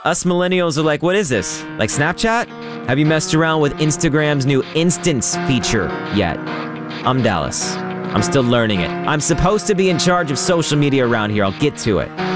Us millennials are like, what is this? Like Snapchat? Have you messed around with Instagram's new Instants feature yet? I'm Dallas. I'm still learning it. I'm supposed to be in charge of social media around here. I'll get to it.